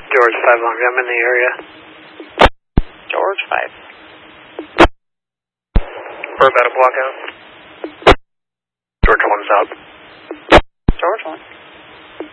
George 5 Long, I'm in the area. George 5. We're about to block out. George 1's out. George 1.